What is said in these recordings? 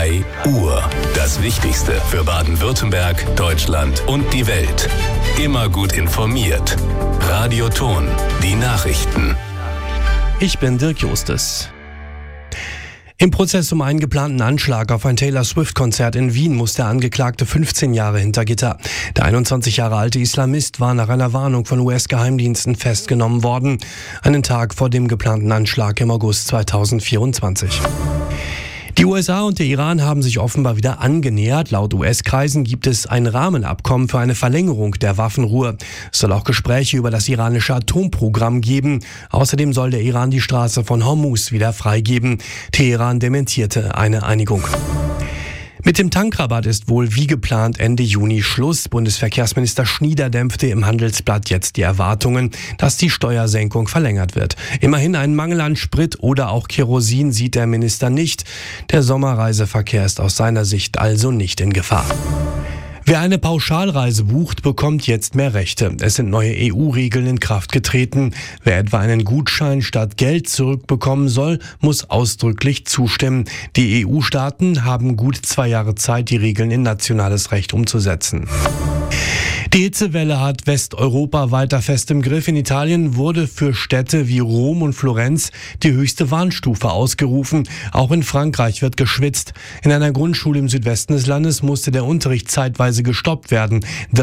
3 Uhr. Das Wichtigste für Baden-Württemberg, Deutschland und die Welt. Immer gut informiert. Radio Ton, die Nachrichten. Ich bin Dirk Justus. Im Prozess um einen geplanten Anschlag auf ein Taylor Swift-Konzert in Wien muss der Angeklagte 15 Jahre hinter Gitter. Der 21 Jahre alte Islamist war nach einer Warnung von US-Geheimdiensten festgenommen worden, einen Tag vor dem geplanten Anschlag im August 2024. Die USA und der Iran haben sich offenbar wieder angenähert. Laut US-Kreisen gibt es ein Rahmenabkommen für eine Verlängerung der Waffenruhe. Es soll auch Gespräche über das iranische Atomprogramm geben. Außerdem soll der Iran die Straße von Hormuz wieder freigeben. Teheran dementierte eine Einigung. Mit dem Tankrabatt ist wohl wie geplant Ende Juni Schluss. Bundesverkehrsminister Schnieder dämpfte im Handelsblatt jetzt die Erwartungen, dass die Steuersenkung verlängert wird. Immerhin einen Mangel an Sprit oder auch Kerosin sieht der Minister nicht. Der Sommerreiseverkehr ist aus seiner Sicht also nicht in Gefahr. Wer eine Pauschalreise bucht, bekommt jetzt mehr Rechte. Es sind neue EU-Regeln in Kraft getreten. Wer etwa einen Gutschein statt Geld zurückbekommen soll, muss ausdrücklich zustimmen. Die EU-Staaten haben gut 2 Jahre Zeit, die Regeln in nationales Recht umzusetzen. Die Hitzewelle hat Westeuropa weiter fest im Griff. In Italien wurde für Städte wie Rom und Florenz die höchste Warnstufe ausgerufen. Auch in Frankreich wird geschwitzt. In einer Grundschule im Südwesten des Landes musste der Unterricht zeitweise gestoppt werden.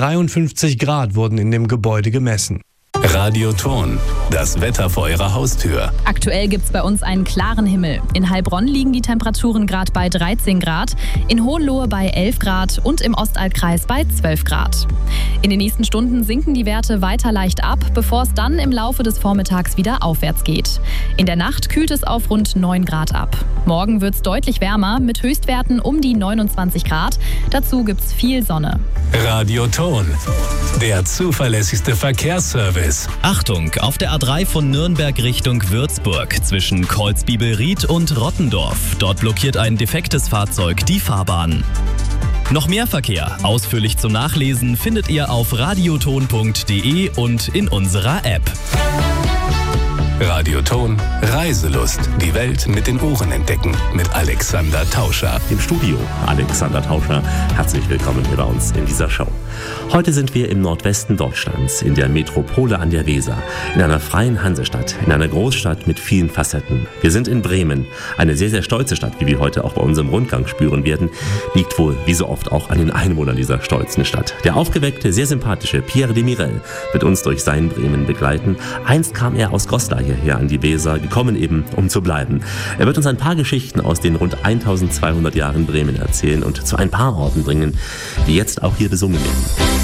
53 Grad wurden in dem Gebäude gemessen. Radio Ton, das Wetter vor Ihrer Haustür. Aktuell gibt's bei uns einen klaren Himmel. In Heilbronn liegen die Temperaturen gerade bei 13 Grad, in Hohenlohe bei 11 Grad und im Ostalbkreis bei 12 Grad. In den nächsten Stunden sinken die Werte weiter leicht ab, bevor es dann im Laufe des Vormittags wieder aufwärts geht. In der Nacht kühlt es auf rund 9 Grad ab. Morgen wird's deutlich wärmer mit Höchstwerten um die 29 Grad. Dazu gibt's viel Sonne. Radio Ton, der zuverlässigste Verkehrsservice. Achtung, auf der A3 von Nürnberg Richtung Würzburg zwischen Kreuzbibelried und Rottendorf. Dort blockiert ein defektes Fahrzeug die Fahrbahn. Noch mehr Verkehr, ausführlich zum Nachlesen, findet ihr auf radioton.de und in unserer App. Radio Ton, Reiselust. Die Welt mit den Ohren entdecken. Mit Alexander Tauscher. Im Studio Alexander Tauscher. Herzlich willkommen hier bei uns in dieser Show. Heute sind wir im Nordwesten Deutschlands, in der Metropole an der Weser, in einer freien Hansestadt, in einer Großstadt mit vielen Facetten. Wir sind in Bremen, eine sehr, sehr stolze Stadt, wie wir heute auch bei unserem Rundgang spüren werden, liegt wohl wie so oft auch an den Einwohnern dieser stolzen Stadt. Der aufgeweckte, sehr sympathische Pierre de Mirel wird uns durch sein Bremen begleiten. Einst kam er aus Goslar hierher an die Weser, gekommen eben, um zu bleiben. Er wird uns ein paar Geschichten aus den rund 1200 Jahren Bremen erzählen und zu ein paar Orten bringen, die jetzt auch hier besungen werden.